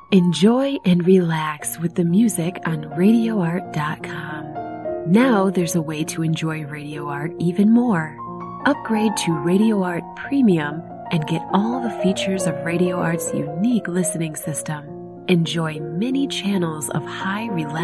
Enjoy and relax with the music on RadioArt.com. Now there's a way to enjoy Radio Art even more. Upgrade to Radio Art Premium and get all the features of Radio Art's unique listening system. Enjoy many channels of high relaxation